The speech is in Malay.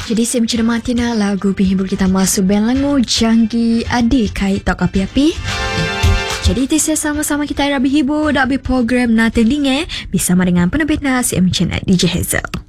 Jadi saya mencermati lagu penghibur kita masuk band Langu Janggi Adik Kait Tok Api-Api. Jadi itu saya sama-sama kita berhibur. Dak program Natal Linge bersama dengan penerbit nasi Channel DJ Hazel.